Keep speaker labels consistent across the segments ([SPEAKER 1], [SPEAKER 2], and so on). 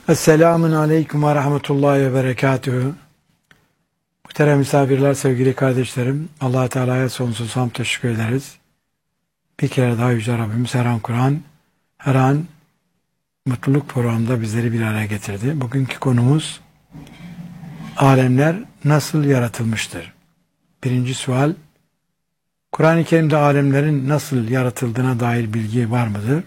[SPEAKER 1] Esselamun Aleyküm ve Rahmetullahi ve Berekatühü. Muhterem misafirler, sevgili kardeşlerim, Allah Teala'ya sonsuz hamd teşekkür ederiz. Bir kere daha Yüce Rabbimiz her an Kur'an, her an mutluluk programında bizleri bir araya getirdi. Bugünkü konumuz alemler nasıl yaratılmıştır? Birinci sual, Kur'an-ı Kerim'de alemlerin nasıl yaratıldığına dair bilgi var mıdır?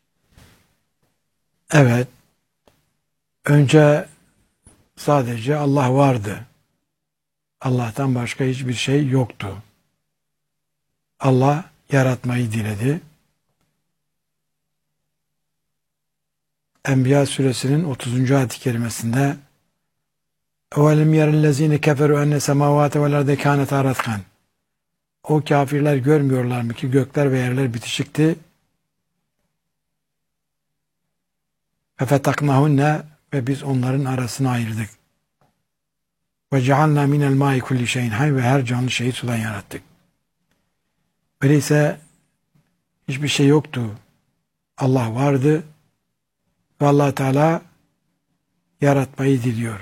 [SPEAKER 1] Evet. Önce sadece Allah vardı. Allah'tan başka hiçbir şey yoktu. Allah yaratmayı diledi. Enbiya suresinin 30. ayet-i kerimesinde اَوَلَمْ يَرَ الَّذ۪ينَ كَفَرُوا اَنَّ سَمَاوَاتَ وَالْاَرْضَ كَانَتَا رَتْقًا O kafirler görmüyorlar mı ki gökler ve yerler bitişikti. فَفَتَقْنَهُنَّ Ve biz onların arasını ayırdık. وَجَعَلْنَا مِنَ الْمَاءِ كُلِّ شَيْءٍ حَيٍّ Ve her canlı şeyi sudan yarattık. Öyleyse hiçbir şey yoktu. Allah vardı ve Allah Teala yaratmayı diliyor.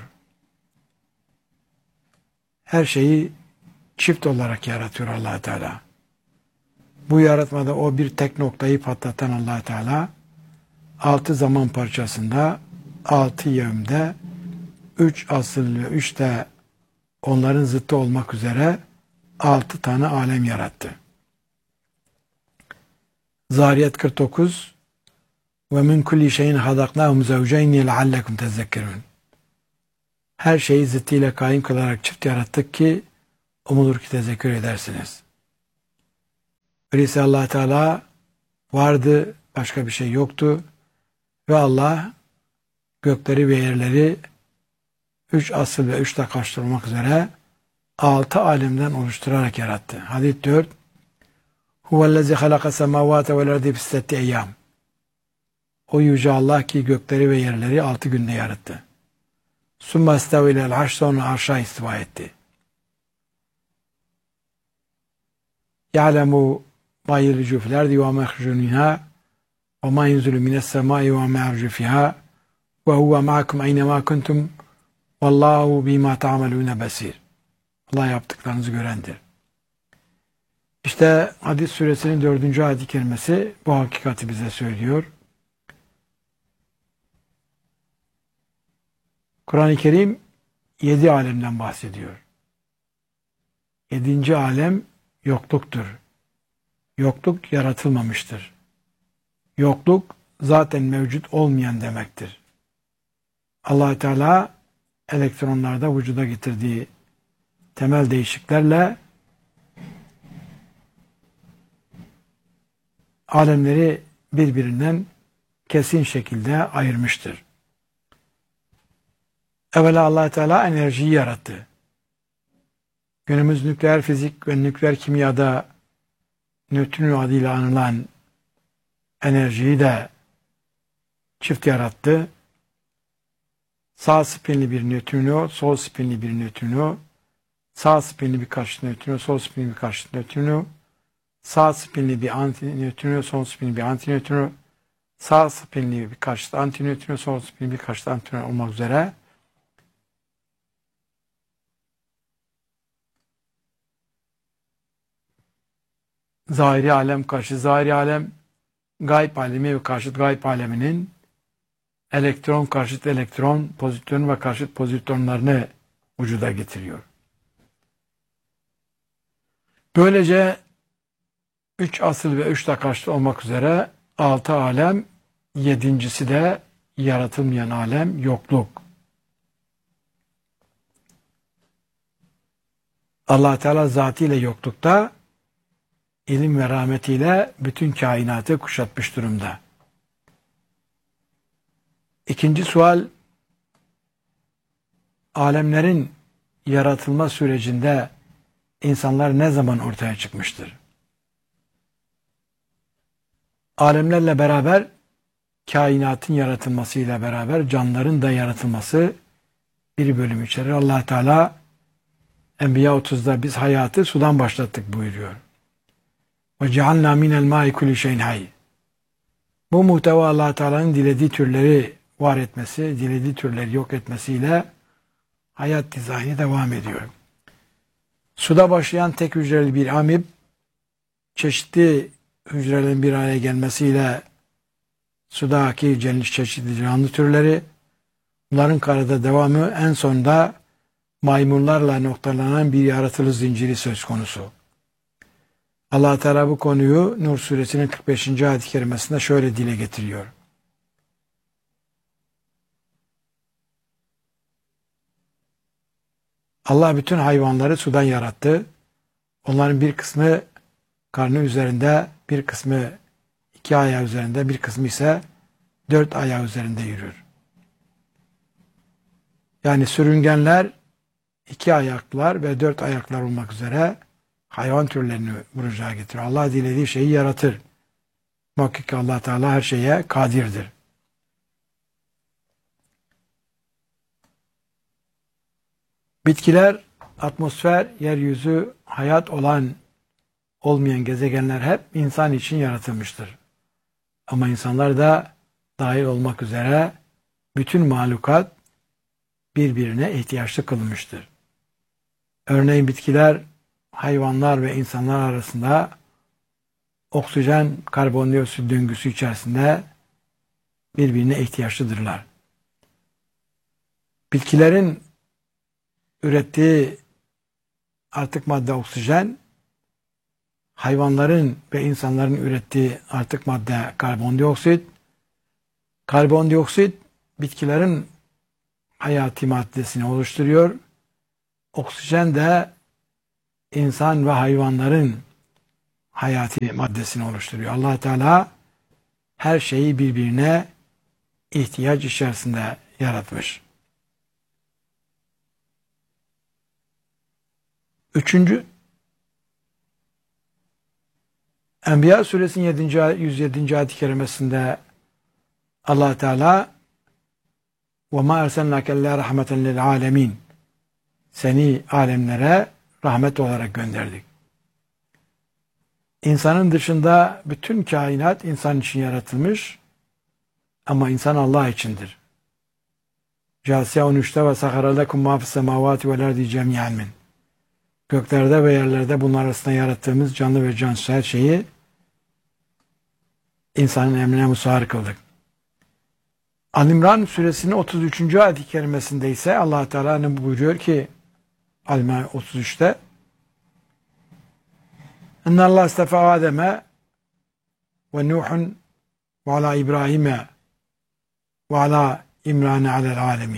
[SPEAKER 1] Her şeyi çift olarak yaratıyor Allah Teala. Bu yaratmada o bir tek noktayı patlatan Allah Teala 6 zaman parçasında 6 yevmde 3 asıl ve 3 de onların zıttı olmak üzere 6 tane alem yarattı. Zariyat 49 ve min kulli şeyin hadaknahum zevceyni leallekum tezekkerun. Her şeyi zıttıyla kaim kılarak çift yarattık ki umulur ki tezekkür edersiniz. Öyleyse Allah Teala vardı, başka bir şey yoktu ve Allah gökleri ve yerleri 3 asıl ve 3 de karşılamak üzere 6 alemden oluşturarak yarattı. Hadis 4 Huvellezî halaka semâvâte vel ardı fi 6 eyyâm. O yüce Allah ki gökleri ve yerleri 6 günde yarattı. Sümme istavilel arş sonra arşa istiva etti. Ya'lemu ma yeliju fil ardi ve ma yahrucu minhâ ve ma yenzulu mines semâi ve ma yercu fîhâ ve huve ma'akum eynemâ kuntum vallahu bima ta'malûne besîr. Allah yaptıklarınızı görendir. İşte Hadid suresinin 4. ayet-i kerimesi bu hakikati bize söylüyor. Kur'an-ı Kerim 7 alemden bahsediyor. 7. alem yokluktur. Yokluk yaratılmamıştır. Yokluk zaten mevcut olmayan demektir. Allah Teala elektronlarda vücuda getirdiği temel değişikliklerle alemleri birbirinden kesin şekilde ayırmıştır. Evvela Allah Teala enerjiyi yarattı. Günümüz nükleer fizik ve nükleer kimyada nötrino adıyla anılan enerjiyi de çift yarattı. Sağ spinli bir nötrino, sol spinli bir nötrino, sağ spinli bir karşıt nötrino, sol spinli bir karşıt nötrino, sağ spinli bir antinötrino, sol spinli bir antinötrino, sağ spinli bir karşıt antinötrino, sol spinli bir karşıt antinötrino olmak üzere zahiri alem karşı zahiri alem, gayb alemi ve karşıt gayb aleminin elektron karşıt elektron, pozitron ve karşıt pozitronlarını vücuda getiriyor. Böylece 3 asıl ve 3 de karşıt olmak üzere 6 alem, 7.'si de yaratılmayan alem, yokluk. Allah Teala zatıyla yoklukta, ilim ve rahmetiyle bütün kainatı kuşatmış durumda. İkinci sual, alemlerin yaratılma sürecinde insanlar ne zaman ortaya çıkmıştır? Alemlerle beraber kainatın yaratılmasıyla beraber canlıların da yaratılması bir bölüm içerir. Allah Teala Enbiya 30'da biz hayatı sudan başlattık buyuruyor. وَجَعَلْنَا مِنَ الْمَاءِ كُلِّ شَيْءٍ حَيٍّ Bu muhteva Allah Teala'nın dilediği türleri var etmesi, dilediği türleri yok etmesiyle hayat dizaynı devam ediyor. Suda başlayan tek hücreli bir amib, çeşitli hücrelerin bir araya gelmesiyle sudaki çeşitli canlı türleri, bunların karada devamı, en sonunda maymunlarla noktalanan bir yaratılış zinciri söz konusu. Allah Teala bu konuyu Nur suresinin 45. ayet-i kerimesinde şöyle dile getiriyor. Allah bütün hayvanları sudan yarattı. Onların bir kısmı karnı üzerinde, bir kısmı iki ayağı üzerinde, bir kısmı ise dört ayağı üzerinde yürür. Yani sürüngenler, iki ayaklılar ve dört ayaklar olmak üzere hayvan türlerini vuracağı getiriyor. Allah dilediği şeyi yaratır. Muhakkak ki Allah Teala her şeye kadirdir. Bitkiler, atmosfer, yeryüzü, hayat olan, olmayan gezegenler hep insan için yaratılmıştır. Ama insanlar da dahil olmak üzere bütün mahlukat birbirine ihtiyaçlı kılınmıştır. Örneğin bitkiler, hayvanlar ve insanlar arasında oksijen karbondioksit döngüsü içerisinde birbirine ihtiyaçlıdırlar. Bitkilerin ürettiği artık madde oksijen, hayvanların ve insanların ürettiği artık madde karbondioksit. Karbondioksit bitkilerin hayati maddesini oluşturuyor. Oksijen de insan ve hayvanların hayati maddesini oluşturuyor. Allah Teala her şeyi birbirine ihtiyaç içerisinde yaratmış. Üçüncü, Enbiya suresinin 107. ayet-i kerimesinde Allah Teala وَمَا اَرْسَلْنَاكَ اللّٰهِ رَحْمَةً لِلْعَالَمِينَ Seni alemlere rahmet olarak gönderdik. İnsanın dışında bütün kainat insan için yaratılmış ama insan Allah içindir. Câsiye 13'te وَسَخَرَ لَكُمْ مَا فِي السَّمَاوَاتِ وَالْاَرْضِ جَمِيعًا مِنْ Göklerde ve yerlerde bunlar arasında yarattığımız canlı ve cansız her şeyi insanın emrine musahhar kıldık. Al-İmran suresinin 33. ayet-i kerimesinde ise Allah Teala ne buyuruyor ki Al-İmran 33'te اِنَّ اللّٰهَ اسْتَفَى آدَمَ وَنُوحٌ وَعَلَى İbrahim'e وَعَلَى İmran'e عَلَى الْعَالَمِينَ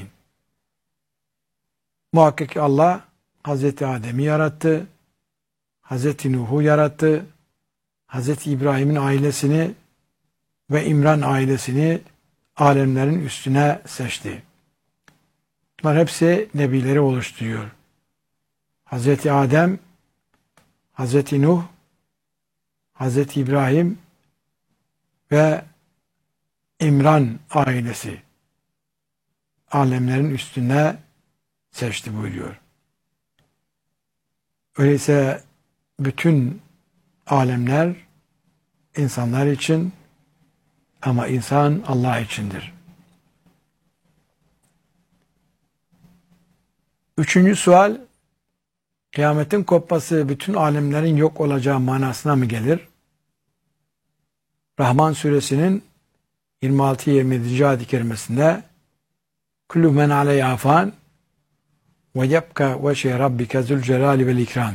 [SPEAKER 1] Muhakkak ki Allah Hazreti Adem'i yarattı, Hazreti Nuh'u yarattı, Hazreti İbrahim'in ailesini ve İmran ailesini alemlerin üstüne seçti. Bunlar hepsi nebileri oluşturuyor. Hazreti Adem, Hazreti Nuh, Hazreti İbrahim ve İmran ailesi alemlerin üstüne seçti buyuruyor. Öyleyse bütün alemler insanlar için ama insan Allah içindir. Üçüncü sual, kıyametin kopması bütün alemlerin yok olacağı manasına mı gelir? Rahman suresinin 26-27. ayet-i kerimesinde kullu men aleyha fan ve yebka veşe rabbike zülcelali vel ikram.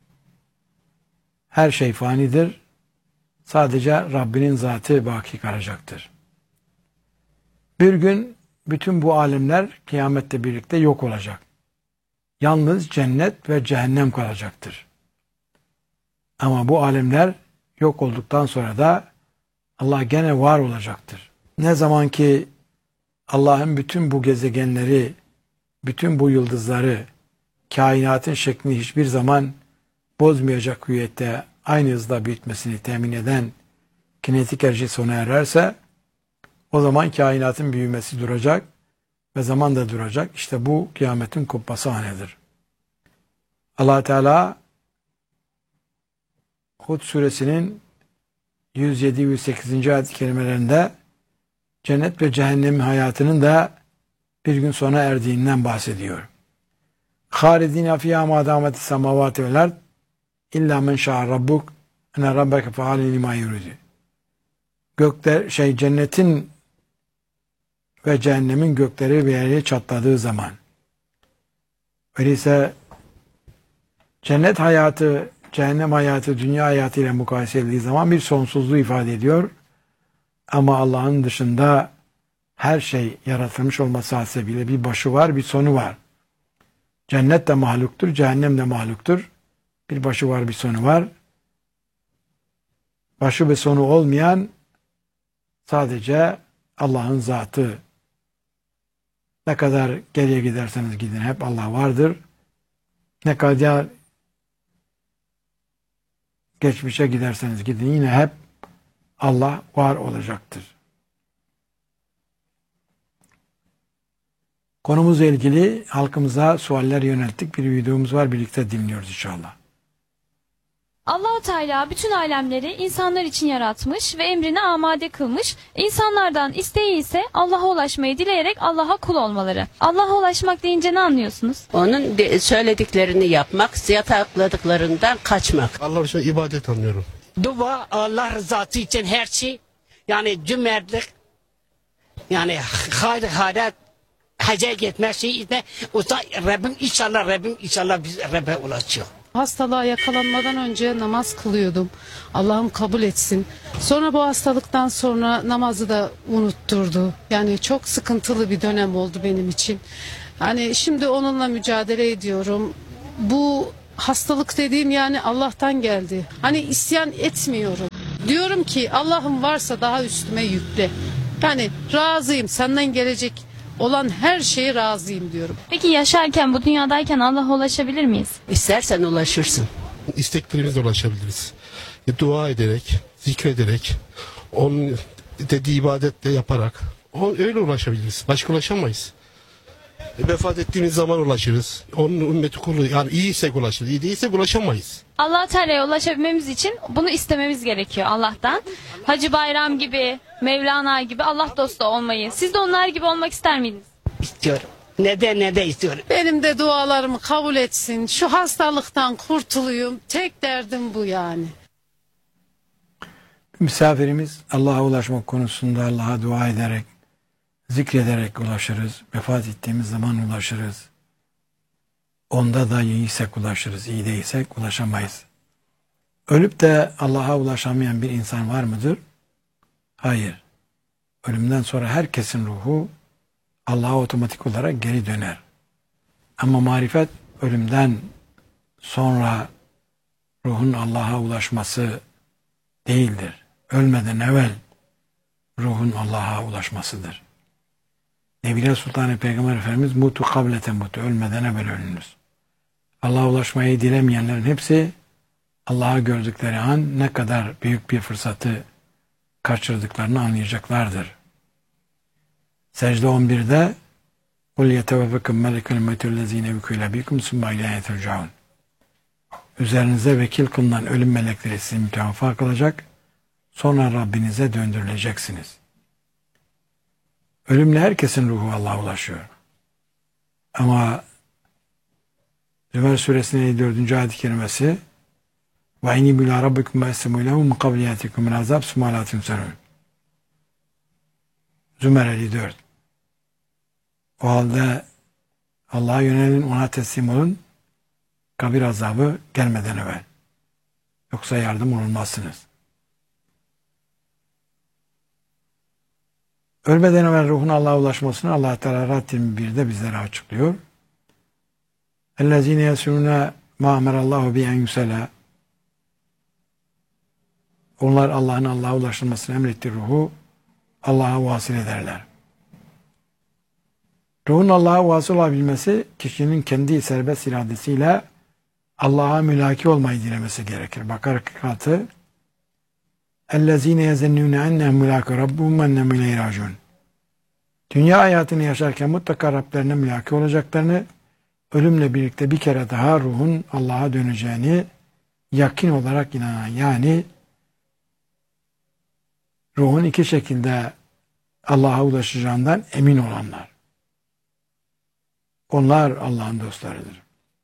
[SPEAKER 1] Her şey fanidir. Sadece Rabbinin zatı baki kalacaktır. Bir gün bütün bu alemler kıyamette birlikte yok olacak. Yalnız cennet ve cehennem kalacaktır. Ama bu alemler yok olduktan sonra da Allah gene var olacaktır. Ne zaman ki Allah'ın bütün bu gezegenleri, bütün bu yıldızları, kainatın şeklini hiçbir zaman bozmayacak hüviyette aynı hızla büyütmesini temin eden kinetik enerji sona ererse o zaman kainatın büyümesi duracak ve zaman da duracak. İşte bu kıyametin kopması anıdır. Allah Teala Hud suresinin 107-108. ayet-i kerimelerinde cennet ve cehennem hayatının da bir gün sona erdiğinden bahsediyor. Halidine fîhâ mâ dâmetis semâvâti vel ard illâ men şâ'a rabbuk ene rabbeke feâlen limâ yuridü. Cennetin ve cehennemin gökleri bir yere çatladığı zaman, öyleyse cennet hayatı, cehennem hayatı, dünya hayatı ile mukayese edildiği zaman bir sonsuzluğu ifade ediyor. Ama Allah'ın dışında her şey yaratılmış olması hasebiyle bir başı var, bir sonu var. Cennet de mahluktur, cehennem de mahluktur. Bir başı var, bir sonu var. Başı ve sonu olmayan sadece Allah'ın zatı. Ne kadar geriye giderseniz gidin hep Allah vardır. Ne kadar geçmişe giderseniz gidin yine hep Allah var olacaktır. Konumuzla ilgili halkımıza sualler yönelttik. Bir videomuz var, birlikte dinliyoruz inşallah.
[SPEAKER 2] Allah-u Teala bütün alemleri insanlar için yaratmış ve emrine amade kılmış. İnsanlardan isteği ise Allah'a ulaşmayı dileyerek Allah'a kul olmaları. Allah'a ulaşmak deyince ne anlıyorsunuz?
[SPEAKER 3] Onun söylediklerini yapmak, yasakladıklarından kaçmak.
[SPEAKER 4] Allah için ibadet anlıyorum.
[SPEAKER 5] Dua, Allah rızası için her şey, yani cömertlik, yani hayret, hacca gitmek şey, Rabbim inşallah biz Rabbe ulaşıyor.
[SPEAKER 6] Hastalığa yakalanmadan önce namaz kılıyordum. Allah'ım kabul etsin. Sonra bu hastalıktan sonra namazı da unutturdu. Yani çok sıkıntılı bir dönem oldu benim için. Hani şimdi onunla mücadele ediyorum. Bu hastalık dediğim yani Allah'tan geldi. Hani isyan etmiyorum. Diyorum ki Allah'ım varsa daha üstüme yükle. Yani razıyım, senden gelecek olan her şeye razıyım diyorum.
[SPEAKER 2] Peki yaşarken, bu dünyadayken Allah'a ulaşabilir miyiz?
[SPEAKER 3] İstersen ulaşırsın.
[SPEAKER 4] İsteklerimizle ulaşabiliriz. Dua ederek, zikrederek, onun dediği ibadetle yaparak öyle ulaşabiliriz. Başka ulaşamayız. Vefat ettiğimiz zaman ulaşırız. Onun ümmeti kulu, yani iyiysek ulaşırız. İyi değilsek ulaşamayız.
[SPEAKER 2] Allah-u Teala'ya ulaşabilmemiz için bunu istememiz gerekiyor Allah'tan. Hacı Bayram gibi, Mevlana gibi Allah dostu olmayı. Siz de onlar gibi olmak ister miydiniz?
[SPEAKER 5] İstiyorum. Ne de istiyorum.
[SPEAKER 6] Benim de dualarımı kabul etsin. Şu hastalıktan kurtulayım. Tek derdim bu yani.
[SPEAKER 1] Misafirimiz Allah'a ulaşmak konusunda Allah'a dua ederek, zikrederek ulaşırız. Vefat ettiğimiz zaman ulaşırız. Onda da iyiysek ulaşırız, iyi değilsek ulaşamayız. Ölüp de Allah'a ulaşamayan bir insan var mıdır? Hayır. Ölümden sonra herkesin ruhu Allah'a otomatik olarak geri döner. Ama marifet ölümden sonra ruhun Allah'a ulaşması değildir. Ölmeden evvel ruhun Allah'a ulaşmasıdır. Nebiler Sultanı Peygamber Efendimiz mutu kablete mutu, ölmeden evvel ölünüz. Allah'a ulaşmayı dilemeyenlerin hepsi Allah'ı gördükleri an ne kadar büyük bir fırsatı kaçırdıklarını anlayacaklardır. Secde 11'de قُلْ يَتَوَفَّكُمْ مَلَكُ الْمَوْتِ الَّذ۪ينَ وُكِلَ بِكُمْ ثُمَّ اِلَيْهِ تُرْجَعُونَ. Üzerinize vekil kılınan ölüm melekleri sizi mükafat kılacak, sonra Rabbinize döndürüleceksiniz. Ölümle herkesin ruhu Allah'a ulaşıyor. Ama Zümer suresinin 54. ayet-i kerimesi وَاِنِي بِلَا رَبِّكُمْ وَاَسْتَمُوا لَهُ مُقَبْلِيَاتِكُمْ مِنْ عَذَابٍ ثُمَّ لَا تُنْصَرُونَ. Zümer 54. O halde Allah'a yönelin, ona teslim olun, kabir azabı gelmeden evvel. Yoksa yardım olunmazsınız. Ölmeden evvel ruhun Allah'a ulaşmasını Allah Teala Rahat 21'de bizlere açıklıyor. اَلَّذ۪ينَ يَسُرُونَ مَا اَمَرَ اللّٰهُ بِيَنْ يُسَلَى. Onlar Allah'ın Allah'a ulaşılmasını emrettiği ruhu Allah'a vasıl ederler. Ruhun Allah'a vasıl olabilmesi, kişinin kendi serbest iradesiyle Allah'a mülaki olmayı dilemesi gerekir. Bakara 46. اَلَّذ۪ينَ يَزَنُّونَ اَنَّهُمْ مُلَاكُ رَبُّهُمْ وَاَنَّهُمْ اِلَيْهِ رَاجِعُونَ. Dünya hayatını yaşarken mutlaka Rablerine mülaki olacaklarını, ölümle birlikte bir kere daha ruhun Allah'a döneceğini yakin olarak inanan, yani ruhun iki şekilde Allah'a ulaşacağından emin olanlar. Onlar Allah'ın dostlarıdır.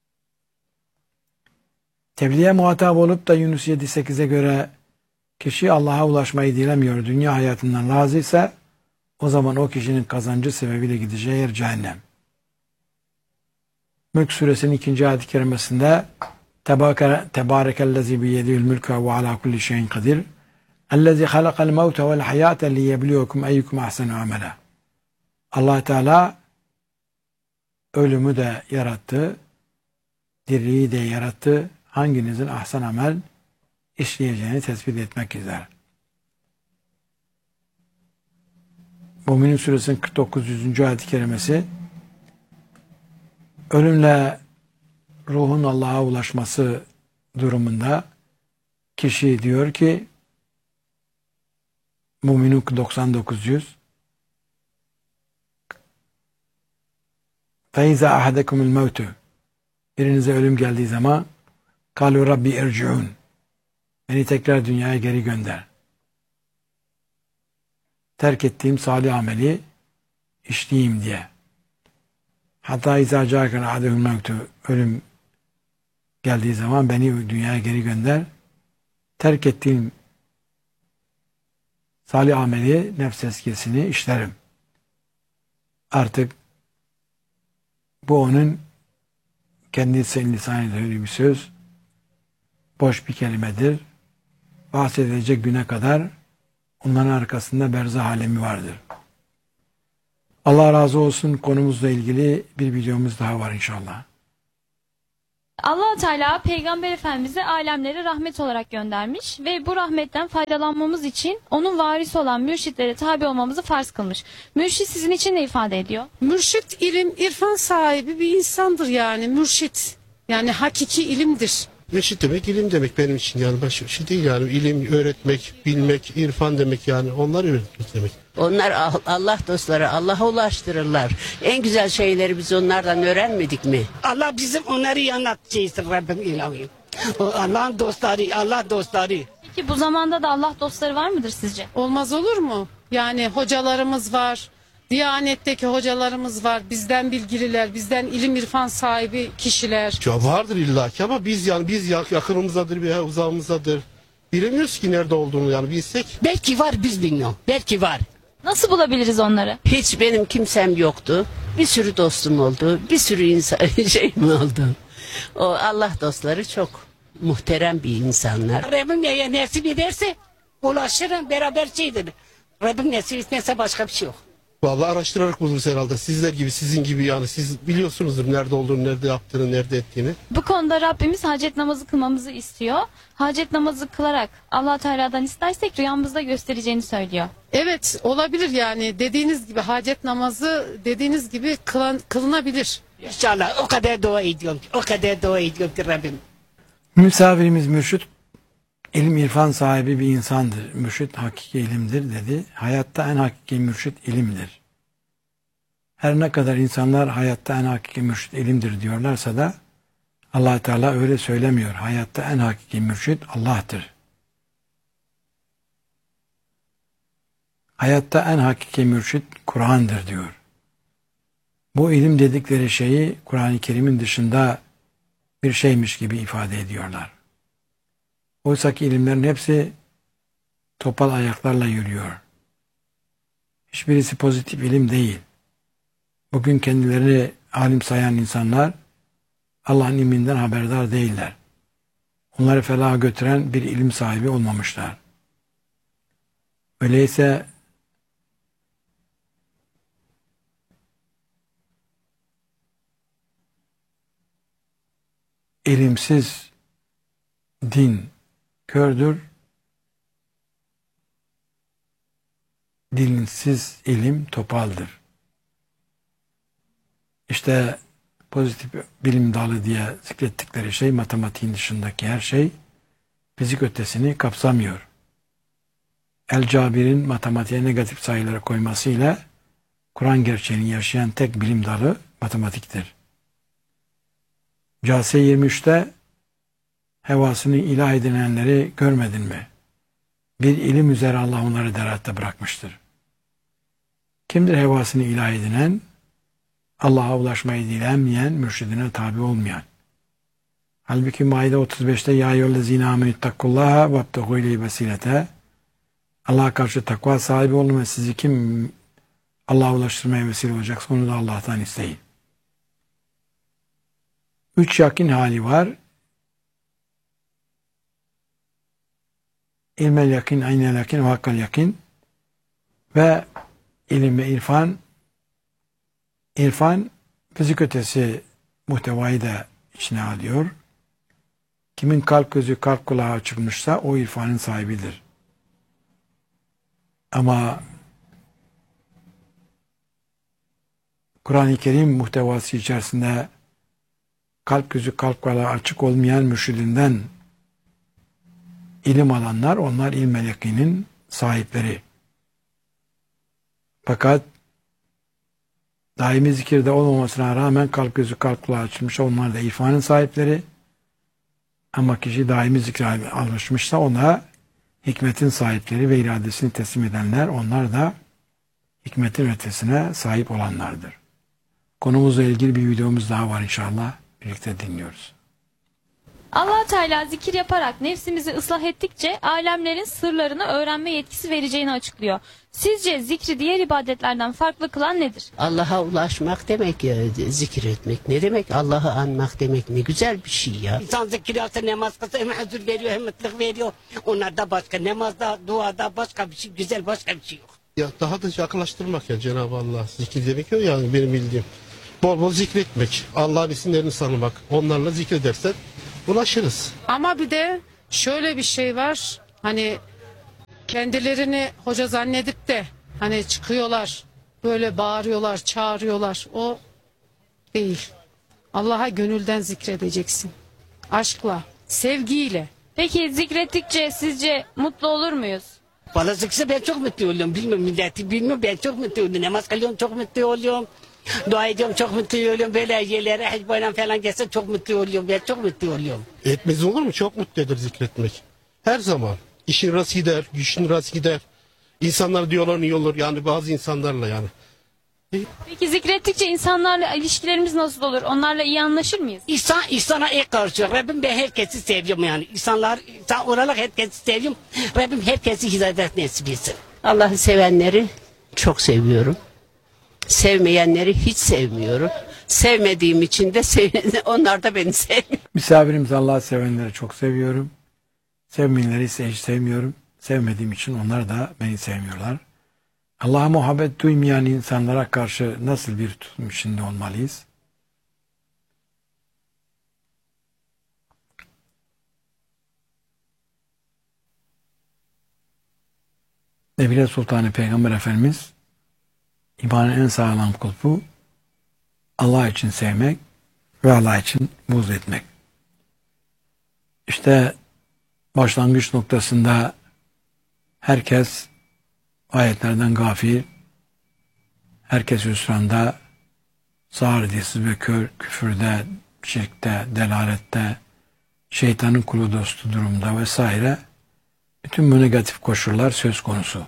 [SPEAKER 1] Tebliğe muhatap olup da Yunus 7-8'e göre kişi Allah'a ulaşmayı dilemiyor, dünya hayatından razıysa o zaman o kişinin kazancı sebebiyle gideceği yer cehennem. Mülk suresinin 2. ayet-i kerimesinde Tebârekellezî biyedihül mülkü ve alâ kulli şeyin kadir ellezî halakal mevte vel hayâte liyebliyokum eyyukum ahsenu amela. Allah Teala ölümü de yarattı, diriliği de yarattı, hanginizin ahsen amel işleyeceğini tespit etmek üzere. Mü'minin suresinin 49. ayet-i kerimesi ölümle ruhun Allah'a ulaşması durumunda kişi diyor ki Mü'minin 99. فَاِذَا اَحَدَكُمُ الْمَوْتُ birinize ölüm geldiği zaman قَالُوا Rabbi اِرْجِعُونَ beni tekrar dünyaya geri gönder. Terk ettiğim salih ameli işleyeyim diye. Hatta اِذَا جَاكَ الْعَدَهُ الْمَوْتُ ölüm geldiği zaman beni dünyaya geri gönder. Terk ettiğim salih ameli, nefs eskisini işlerim. Artık bu onun kendisi lisanıyla öyle bir söz, boş bir kelimedir. Bahsedilecek güne kadar onların arkasında berzah alemi vardır. Allah razı olsun, konumuzla ilgili bir videomuz daha var inşallah.
[SPEAKER 2] Allah Teala Peygamber Efendimiz'i alemlere rahmet olarak göndermiş ve bu rahmetten faydalanmamız için onun varisi olan mürşitlere tabi olmamızı farz kılmış. Mürşit sizin için ne ifade ediyor?
[SPEAKER 6] Mürşit ilim, irfan sahibi bir insandır yani mürşit. Yani hakiki ilimdir.
[SPEAKER 4] Mürşit demek ilim demek benim için, yani başka bir şey değil yani. İlim öğretmek, bilmek, irfan demek, yani onlar öğretmek demek.
[SPEAKER 3] Onlar Allah dostları, Allah'a ulaştırırlar. En güzel şeyleri biz onlardan öğrenmedik mi?
[SPEAKER 5] Allah bizim onları anlatacağız Rabbim ilahi. Allah'ın dostları, Allah dostları.
[SPEAKER 2] Peki bu zamanda da Allah dostları var mıdır sizce?
[SPEAKER 6] Olmaz olur mu? Yani hocalarımız var. Diyanetteki hocalarımız var. Bizden bilgililer, bizden ilim irfan sahibi kişiler.
[SPEAKER 4] Ya vardır illaki ama biz yakınımızdadır veya uzağımızdadır. Bilemiyoruz ki nerede olduğunu, yani bilsek.
[SPEAKER 5] Belki var, biz bilmiyoruz. Belki var.
[SPEAKER 2] Nasıl bulabiliriz onları?
[SPEAKER 3] Hiç benim kimsem yoktu. Bir sürü dostum oldu. Bir sürü insan şeyim oldu. O Allah dostları çok muhterem bir insanlar.
[SPEAKER 5] Rabbim neye nasip ederse ulaşırım, beraber şeydir. Rabbim nasip etmezse başka bir şey yok.
[SPEAKER 4] Vallahi araştırarak buluruz herhalde. Sizler gibi, sizin gibi, yani siz biliyorsunuzdur nerede olduğunu, nerede yaptığını, nerede ettiğini.
[SPEAKER 2] Bu konuda Rabbimiz hacet namazı kılmamızı istiyor. Hacet namazı kılarak Allah Teala'dan istersek rüyamızda göstereceğini söylüyor.
[SPEAKER 6] Evet olabilir yani dediğiniz gibi hacet namazı dediğiniz gibi kılınabilir.
[SPEAKER 5] İnşallah o kadar dua ediyorum. O kadar dua ediyorum ki Rabbim.
[SPEAKER 1] Misafirimiz mürşit, ilim irfan sahibi bir insandır. Mürşit hakiki ilimdir dedi. Hayatta en hakiki mürşit ilimdir. Her ne kadar insanlar hayatta en hakiki mürşit ilimdir diyorlarsa da Allah Teala öyle söylemiyor. Hayatta en hakiki mürşit Allah'tır. Hayatta en hakiki mürşit Kur'an'dır diyor. Bu ilim dedikleri şeyi Kur'an-ı Kerim'in dışında bir şeymiş gibi ifade ediyorlar. Oysa ki ilimlerin hepsi topal ayaklarla yürüyor. Hiçbirisi pozitif ilim değil. Bugün kendilerini alim sayan insanlar Allah'ın ilminden haberdar değiller. Onları felaha götüren bir ilim sahibi olmamışlar. Öyleyse ilimsiz din kördür, dinsiz ilim topaldır. İşte pozitif bilim dalı diye zikrettikleri şey, matematiğin dışındaki her şey fizik ötesini kapsamıyor. El-Cabir'in matematiğe negatif sayıları koymasıyla Kur'an gerçeğini yaşayan tek bilim dalı matematiktir. Câse 23'te hevasını ilah edinenleri görmedin mi? Bir ilim üzere Allah onları deratte bırakmıştır. Kimdir hevasını ilah edinen, Allah'a ulaşmayı dilemeyen, mürşidine tabi olmayan? Halbuki Maide 35'te ya eyyühellezine amenüttakullaha vebtegû ileyhi vesilete, Allah'a karşı takva sahibi olun ve sizi kim Allah'a ulaştırmaya vesile olacaksa onu da Allah'tan isteyin. 3 yakin hali var. İlmel yakin, aynel yakin ve hakkal yakin. Ve ilim ve irfan. İrfan fizik ötesi muhtevayı da içine alıyor. Kimin kalp gözü, kalp kulağı açılmışsa o irfanın sahibidir. Ama Kur'an-ı Kerim muhtevası içerisinde kalp gözü, kalp kulağı açık olmayan mürşidinden ilim alanlar, onlar ilm-i yakinin sahipleri. Fakat daimi zikirde olmamasına rağmen kalp gözü, kalp kulağı açılmış, onlar da irfanın sahipleri. Ama kişi daimi zikre alışmışsa ona hikmetin sahipleri ve iradesini teslim edenler, onlar da hikmetin ötesine sahip olanlardır. Konumuzla ilgili bir videomuz daha var inşallah. Birlikte dinliyoruz.
[SPEAKER 2] Allah Teala zikir yaparak nefsimizi ıslah ettikçe alemlerin sırlarını öğrenme yetkisi vereceğini açıklıyor. Sizce zikri diğer ibadetlerden farklı kılan nedir?
[SPEAKER 3] Allah'a ulaşmak demek ya, zikir etmek. Ne demek? Allah'ı anmak demek, ne güzel bir şey ya.
[SPEAKER 5] İnsan zikir yapsa, namaz kılsa hem huzur veriyor hem mutluluk veriyor. Onlarda başka, namazda, duada başka bir şey, güzel başka bir şey yok.
[SPEAKER 4] Ya daha da yaklaştırmak ya Cenab-ı Allah. Zikir demek o yani benim bildiğim. Bol bol zikretmek, Allah'ın isimlerini sanmak, onlarla zikredersen ulaşırız.
[SPEAKER 6] Ama bir de şöyle bir şey var. Hani kendilerini hoca zannedip de hani çıkıyorlar, böyle bağırıyorlar, çağırıyorlar. O değil. Allah'a gönülden zikredeceksin. Aşkla, sevgiyle.
[SPEAKER 2] Peki zikrettikçe sizce mutlu olur muyuz?
[SPEAKER 5] Valla zikirse ben çok mutlu oluyorum. Bilmiyorum milleti, bilmiyorum, ben çok mutlu oluyorum. Namaz kılıyorum, çok mutlu oluyorum. Dua ediyorum, çok mutlu oluyorum. Böyle yerlere hac bayram falan gelse çok mutlu oluyorum. Ben çok mutlu oluyorum.
[SPEAKER 4] Etmez olur mu? Çok mutlu eder zikretmek. Her zaman. İşin rast gider, güçün rast gider. İnsanlar diyorlar iyi olur yani bazı insanlarla yani.
[SPEAKER 2] Peki zikrettikçe insanlarla ilişkilerimiz nasıl olur? Onlarla iyi anlaşır mıyız?
[SPEAKER 5] İnsana ilk karşı. Rabbim ben herkesi seviyorum yani. İnsan olarak herkesi seviyorum. Rabbim herkesi hidayet nasip etsin.
[SPEAKER 3] Allah'ı sevenleri çok seviyorum. Sevmeyenleri hiç sevmiyorum. Sevmediğim için de onlar da beni sevmiyor.
[SPEAKER 1] Misafirimiz Allah'ı sevenleri çok seviyorum. Sevmeyenleri ise hiç sevmiyorum. Sevmediğim için onlar da beni sevmiyorlar. Allah'a muhabbet duymayan insanlara karşı nasıl bir tutum içinde olmalıyız? Nebile Sultanı Peygamber Efendimiz imanın en sağlam kulpu Allah için sevmek ve Allah için buğz etmek. İşte başlangıç noktasında herkes ayetlerden gafil, herkes hüsranda, sağır dilsiz ve kör, küfürde, şirkte, delalette, şeytanın kulu dostu durumda vesaire bütün bu negatif koşullar söz konusu.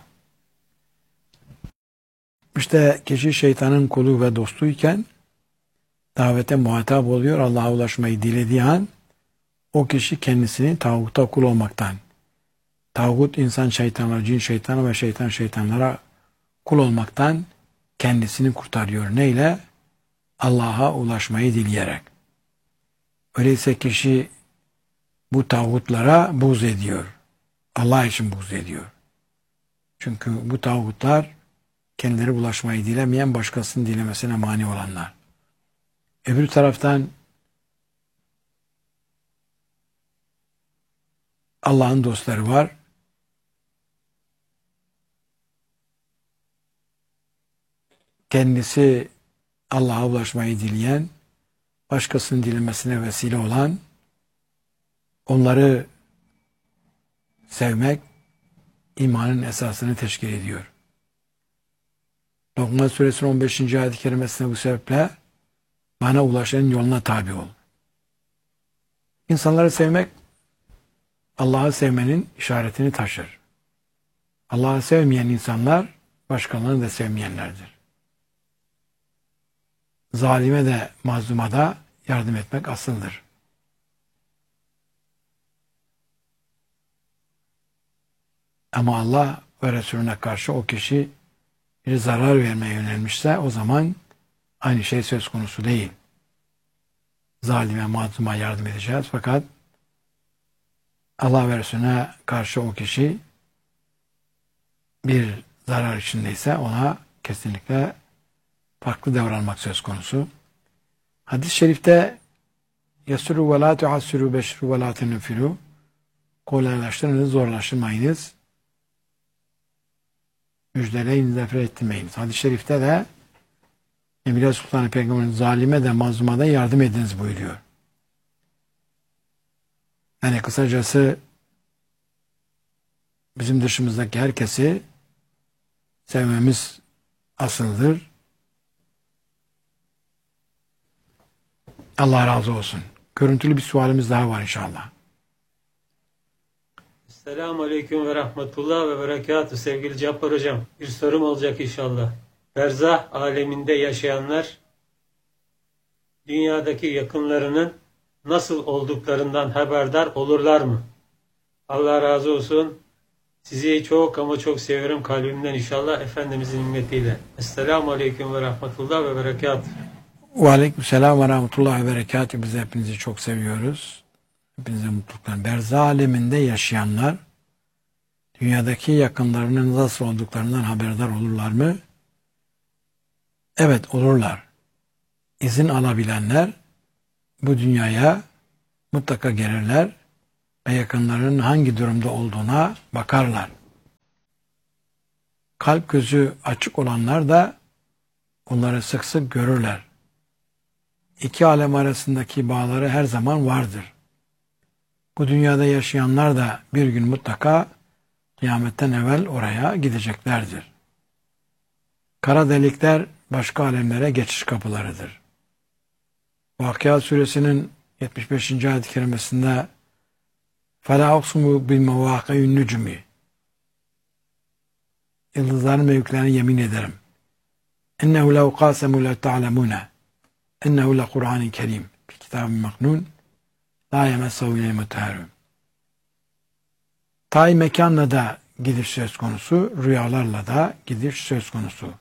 [SPEAKER 1] İşte kişi şeytanın kulu ve dostuyken davete muhatap oluyor. Allah'a ulaşmayı dilediği an o kişi kendisini tağuta kul olmaktan, tağut insan şeytanlara, cin şeytanı ve şeytan şeytanlara kul olmaktan kendisini kurtarıyor. Neyle? Allah'a ulaşmayı dileyerek. Öyleyse kişi bu tağutlara buğz ediyor. Allah için buğz ediyor. Çünkü bu tağutlar kendileri ulaşmayı dilemeyen, başkasının dilemesine mani olanlar. Öbür taraftan Allah'ın dostları var. Kendisi Allah'a ulaşmayı dileyen, başkasının dilemesine vesile olan, onları sevmek imanın esasını teşkil ediyor. Lokman Suresinin 15. ayet-i kerimesine bu sebeple bana ulaşanın yoluna tabi ol. İnsanları sevmek Allah'ı sevmenin işaretini taşır. Allah'ı sevmeyen insanlar başkalarını da sevmeyenlerdir. zalime de mazluma da yardım etmek asıldır. Ama Allah ve Resulüne karşı o kişi bir zarar vermeye yönelmişse o zaman aynı şey söz konusu değil. Zalime, mazluma yardım edeceğiz. Fakat Allah ve Resulüne karşı o kişi bir zarar içindeyse ona kesinlikle farklı davranmak söz konusu. Hadis-i şerifte yasuru ve la tuassiru beşru ve la tenfiru, kolaylaştırınız, zorlaştırmayınız, müjdeleyin, nefret ettirmeyiniz. Hadis-i şerifte de Emine Sultan Peygamber'in zalime de mazluma da yardım ediniz buyuruyor. Yani kısacası bizim dışımızdaki herkesi sevmemiz asıldır. Allah razı olsun. Görüntülü bir sualimiz daha var inşallah.
[SPEAKER 7] Selamun Aleyküm ve Rahmetullah ve Berekatuhu. Sevgili Cabbar Hocam, bir sorum olacak inşallah. Berzah aleminde yaşayanlar dünyadaki yakınlarının nasıl olduklarından haberdar olurlar mı? Allah razı olsun. Sizi çok ama çok seviyorum kalbimden inşallah Efendimizin ümmetiyle. Esselamu Aleyküm ve Rahmetullah ve Berekatuhu.
[SPEAKER 1] Ve Aleykümselam ve Rahmetullah ve Berekatuhu. Biz hepinizi çok seviyoruz. Hepinize mutluluklar. Berzah aleminde yaşayanlar dünyadaki yakınlarının nasıl olduklarından haberdar olurlar mı? Evet, olurlar. İzin alabilenler bu dünyaya mutlaka gelirler ve yakınlarının hangi durumda olduğuna bakarlar. Kalp gözü açık olanlar da onları sık sık görürler. İki alem arasındaki bağları her zaman vardır. Bu dünyada yaşayanlar da bir gün mutlaka kıyametten evvel oraya gideceklerdir. Kara delikler başka alemlere geçiş kapılarıdır. Vakıa suresinin 75. ayet-i kerimesinde فَلَا اُقْسُمُ بِالْمَوَاقِعِ النُّجُمِ Yıldızların mevkilerine yemin ederim. اِنَّهُ لَوْ قَاسَمُوا لَوْ تَعْلَمُونَ اِنَّهُ لَقُرْآنٍ كَرِيمٍ فِي كِتَابٍ مَكْنُونَ لَا يَمَسَّهُ اِلَيْهِ مُطَهَّرٌ Tay mekanla da gidiş söz konusu, rüyalarla da gidiş söz konusu.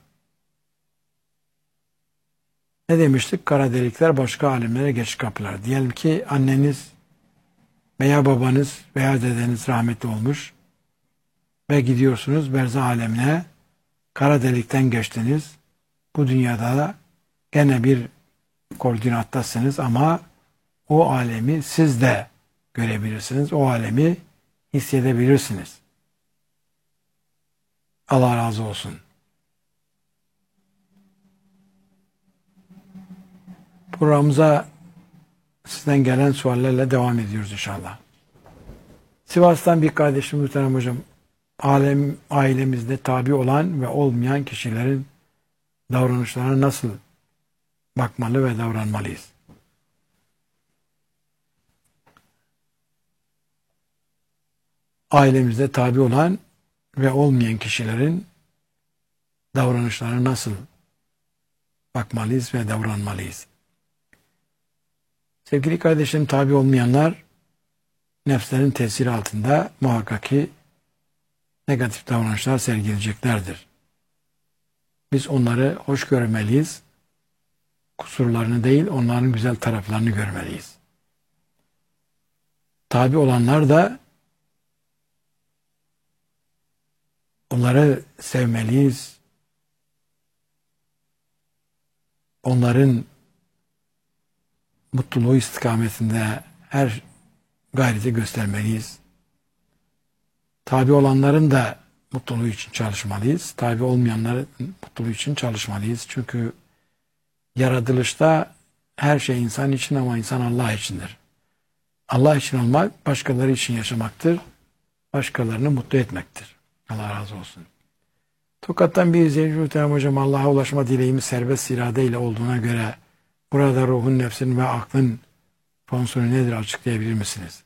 [SPEAKER 1] Ne demiştik? Kara delikler başka alemlere geçiş kapılar. Diyelim ki anneniz veya babanız veya dedeniz rahmetli olmuş ve gidiyorsunuz berzah alemine, kara delikten geçtiniz. Bu dünyada da gene bir koordinattasınız ama o alemi siz de görebilirsiniz. O alemi hissedebilirsiniz. Allah razı olsun. Programımıza sizden gelen suallerle devam ediyoruz inşallah. Sivas'tan bir kardeşim muhterem hocam, ailemizde tabi olan ve olmayan kişilerin davranışlarına nasıl bakmalı ve davranmalıyız? Ailemizde tabi olan ve olmayan kişilerin davranışlarına nasıl bakmalıyız ve davranmalıyız? Sevgili kardeşlerim, tabi olmayanlar nefslerin tesiri altında muhakkak ki negatif davranışlar sergileyeceklerdir. Biz onları hoş görmeliyiz. Kusurlarını değil, onların güzel taraflarını görmeliyiz. Tabi olanlar da onları sevmeliyiz. Onların mutluluğu istikametinde her gayreti göstermeliyiz. Tabi olanların da mutluluğu için çalışmalıyız. Tabi olmayanların mutluluğu için çalışmalıyız. Çünkü yaratılışta her şey insan için ama insan Allah içindir. Allah için olmak, başkaları için yaşamaktır. Başkalarını mutlu etmektir. Allah razı olsun. Tokat'tan bir izleyici muhterem hocam, Allah'a ulaşma dileğimiz serbest iradeyle olduğuna göre burada ruhun, nefsin ve aklın fonksiyonu nedir, açıklayabilir misiniz?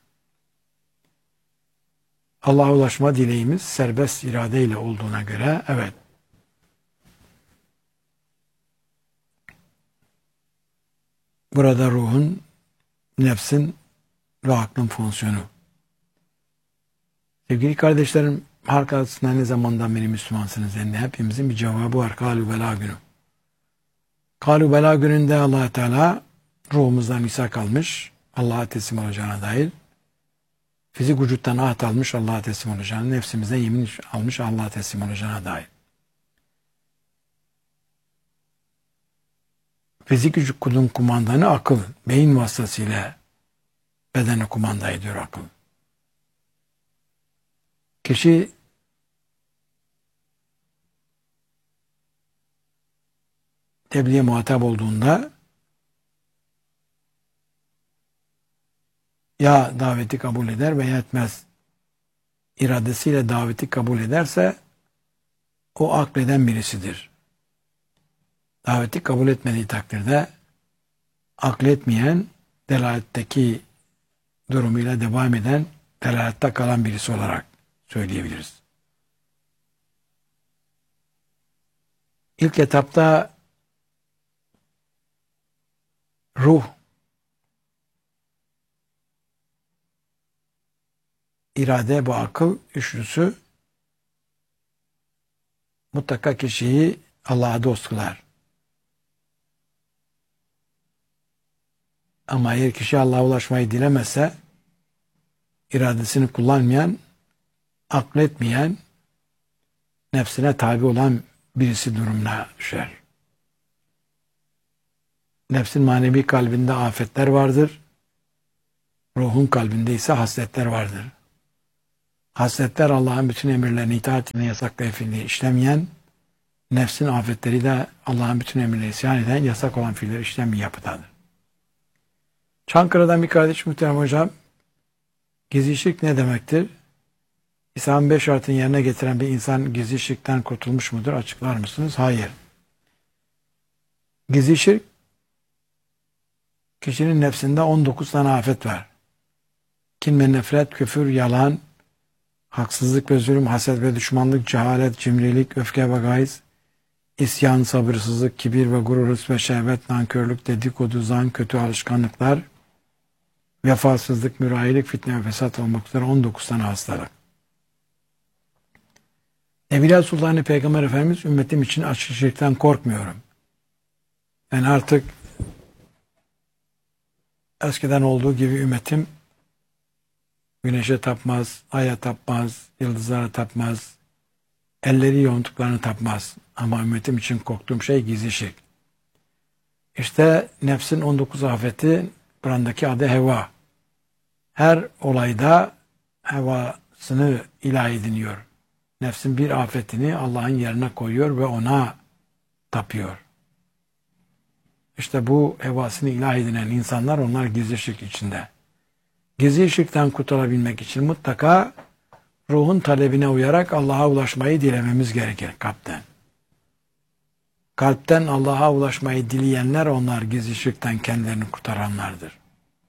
[SPEAKER 1] Allah'a ulaşma dileğimiz serbest iradeyle olduğuna göre evet. burada ruhun, nefsin ve aklın fonksiyonu. Sevgili kardeşlerim, halk arasında ne zamandan beri Müslümansınız? Yani hepimizin bir cevabı var. Kâlû belâ günü. Kâlû belâ gününde Allah Teala ruhumuzdan misak almış, Allah'a teslim olacağına dair. Fizik vücuttan ahd almış, Allah'a teslim olacağına, nefsimizden yemin almış, Allah'a teslim olacağına dair. Fizik vücudun kumandanı akıl. Beyin vasıtasıyla bedeni kumanda ediyor akıl. Kişi tebliğe muhatap olduğunda ya daveti kabul eder veya etmez. İradesiyle daveti kabul ederse o akleden birisidir. Daveti kabul etmediği takdirde akletmeyen, delaletteki durumuyla devam eden, delalette kalan birisi olarak söyleyebiliriz. İlk etapta ruh, irade, bu akıl üçlüsü mutlaka kişiyi Allah'a dost kılar. Ama eğer kişi Allah'a ulaşmayı dilemezse, iradesini kullanmayan, akletmeyen, nefsine tabi olan birisi durumuna düşer. Nefsin manevi kalbinde afetler vardır. Ruhun kalbinde ise hasletler vardır. Hasletler Allah'ın bütün emirlerine itaat etmeyi yasaklayan fiilleri işlemeyen, nefsin afetleri de Allah'ın bütün emirlerine isyan eden, yasak olan fiilleri işlemeyen yapıdadır. Çankırı'dan bir kardeş muhterem hocam, gizli şirk ne demektir? İslam'ın 5 şartını yerine getiren bir insan gizli şirkten kurtulmuş mudur? Açıklar mısınız? Hayır. Gizli şirk, kişinin nefsinde 19 tane afet var. Kin ve nefret, küfür, yalan, haksızlık ve zulüm, haset ve düşmanlık, cehalet, cimrilik, öfke ve gayz, isyan, sabırsızlık, kibir ve gurur, hırs ve şehvet, nankörlük, dedikodu, zan, kötü alışkanlıklar, vefasızlık, mürahilik, fitne ve fesat olmak üzere 19 tane hastalık. Evliya Sultanı Peygamber Efendimiz, ümmetim için açık şirkten korkmuyorum. Ben artık eskiden olduğu gibi ümmetim güneşe tapmaz, aya tapmaz, yıldızlara tapmaz, elleri yoğunluklarını tapmaz. Ama ümmetim için korktuğum şey gizli şirk. İşte nefsin 19 afeti, burandaki adı heva. Her olayda hevasını ilahi ediniyor. Nefsin bir afetini Allah'ın yerine koyuyor ve ona tapıyor. İşte bu hevasını ilahi edinen insanlar, onlar gizli şirk içinde. Gizli şirkten kurtulabilmek için mutlaka ruhun talebine uyarak Allah'a ulaşmayı dilememiz gerekir kalpten. Kalpten Allah'a ulaşmayı dileyenler, onlar gizli şirkten kendilerini kurtaranlardır.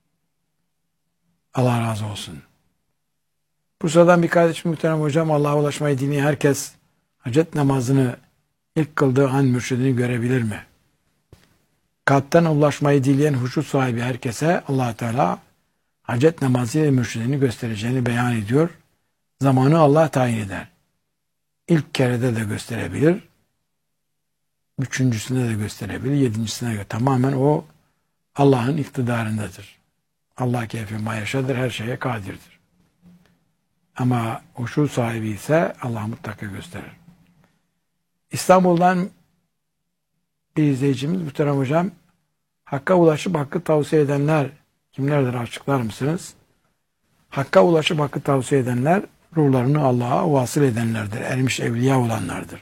[SPEAKER 1] Allah razı olsun. Bursa'dan bir kardeşim muhterem hocam, Allah'a ulaşmayı dileyen herkes hacet namazını ilk kıldığı an mürşidini görebilir mi? Kalpten ulaşmayı dileyen huşu sahibi herkese Allah Teala hacet namazı ile mürşidini göstereceğini beyan ediyor. Zamanı Allah tayin eder. İlk kerede de gösterebilir. Üçüncüsünde de gösterebilir. Yedincisinde de. Tamamen o Allah'ın iktidarındadır. Allah keyfi ma yaşadır. Her şeye kadirdir. Ama huşu sahibi ise Allah mutlaka gösterir. İstanbul'dan bir izleyicimiz muhterem hocam, Hakka ulaşıp hakkı tavsiye edenler kimlerdir, açıklar mısınız? Hakka ulaşıp hakkı tavsiye edenler, ruhlarını Allah'a vasıl edenlerdir. Ermiş evliya olanlardır.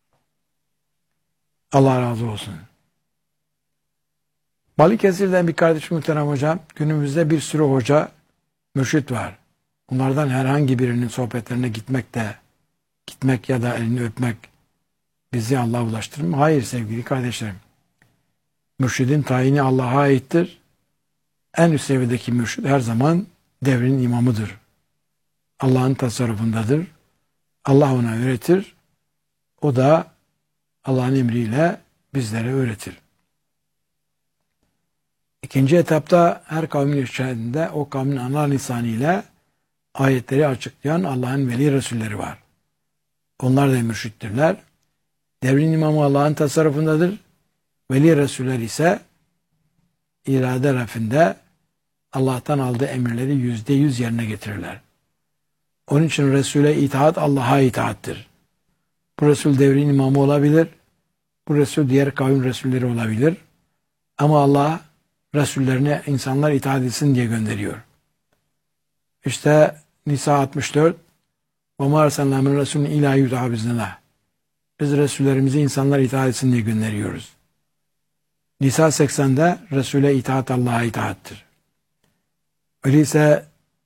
[SPEAKER 1] Allah razı olsun. Balıkesir'den bir kardeşim muhterem hocam, günümüzde bir sürü hoca, mürşit var. Bunlardan herhangi birinin sohbetlerine gitmek ya da elini öpmek bizi Allah'a ulaştırır mı? Hayır sevgili kardeşlerim. Mürşidin tayini Allah'a aittir. En üst seviyedeki mürşid her zaman devrin imamıdır. Allah'ın tasarrufundadır. Allah ona öğretir. O da Allah'ın emriyle bizlere öğretir. İkinci etapta her kavmin içerisinde o kavmin ana lisanıyla ayetleri açıklayan Allah'ın veli Resulleri var. Onlar da mürşittirler. Devrin imamı Allah'ın tasarrufundadır. Veli Resuller ise irade rafinde Allah'tan aldığı emirleri %100 yerine getirirler. Onun için Resul'e itaat Allah'a itaattir. Bu Resul devrin imamı olabilir. Bu Resul diğer kavim Resulleri olabilir. Ama Allah Resullerine insanlar itaat etsin diye gönderiyor. İşte Nisa 64 وَمَا أَرْسَلْنَا مِنْ رَسُولٍ اِلَٰ يُدْعَى بِإِذْنِهِ Biz Resullerimizi insanlar itaat etsin diye gönderiyoruz. Nisa 80'de Resul'e itaat Allah'a itaattir. Öyleyse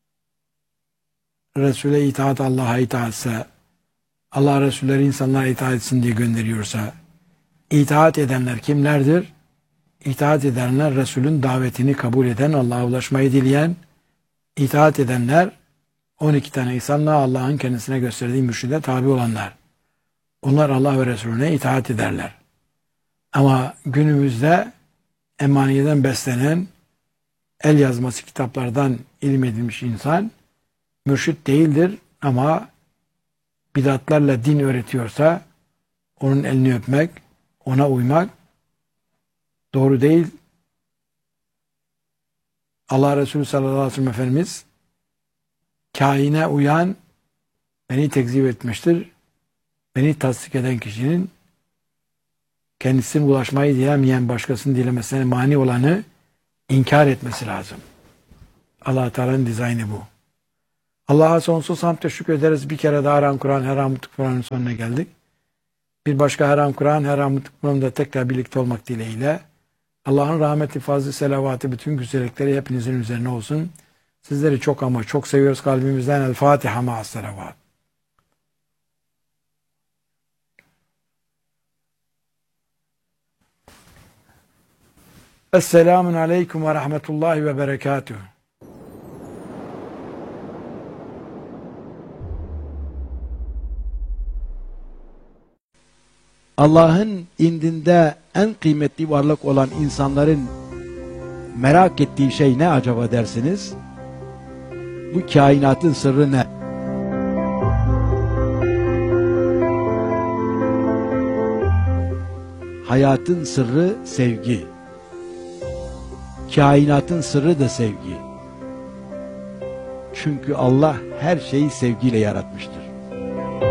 [SPEAKER 1] Resul'e itaat Allah'a itaatse, Allah Resulleri insanlara itaat etsin diye gönderiyorsa, itaat edenler kimlerdir? İtaat edenler Resul'ün davetini kabul eden, Allah'a ulaşmayı dileyen, itaat edenler 12 tane insanla Allah'ın kendisine gösterdiği mürşide tabi olanlar. Onlar Allah ve Resulüne itaat ederler. Ama günümüzde emaniyeden beslenen, el yazması kitaplardan ilim edilmiş insan mürşit değildir ama bidatlarla din öğretiyorsa onun elini öpmek, ona uymak doğru değil. Allah Resulü sallallahu aleyhi ve sellem Efendimiz kaine uyan beni tekzip etmiştir. Beni tasdik eden kişinin kendisine ulaşmayı dilemeyen başkasının dilemesine mani olanı inkar etmesi lazım. Allah Teala'nın dizaynı bu. Allah'a sonsuz hamd teşekkür ederiz. Bir kere daha Haram Kur'an, Haram Kur'an'ın sonuna geldik. Bir başka Haram Kur'an, Haram Kur'an'da tekrar birlikte olmak dileğiyle Allah'ın rahmeti, fazlı, selavatı, bütün güzellikleri hepinizin üzerine olsun. Sizleri çok ama çok seviyoruz kalbimizden. El Fatiha ma'as selavat. Esselamun aleyküm ve rahmetullahi ve berekatuhu.
[SPEAKER 8] Allah'ın indinde en kıymetli varlık olan insanların merak ettiği şey ne acaba dersiniz? Bu kainatın sırrı ne? Hayatın sırrı sevgi. Kainatın sırrı da sevgi. Çünkü Allah her şeyi sevgiyle yaratmıştır.